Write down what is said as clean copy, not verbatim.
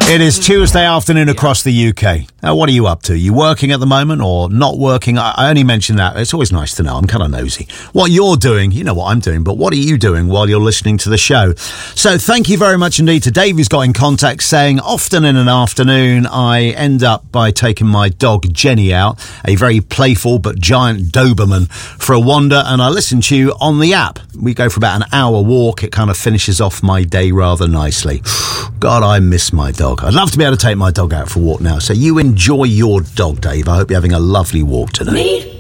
It is Tuesday afternoon across the UK. What are you up to? You working at the moment or not working? I only mention that. It's always nice to know. I'm kind of nosy. What you're doing, you know what I'm doing, but what are you doing while you're listening to the show? So thank you very much indeed to Dave, who's got in contact saying, often in an afternoon, I end up by taking my dog Jenny out, a very playful but giant Doberman, for a wander, and I listen to you on the app. We go for about an hour walk. It kind of finishes off my day rather nicely. God, I miss my dog. I'd love to be able to take my dog out for a walk now. So you enjoy your dog, Dave. I hope you're having a lovely walk today.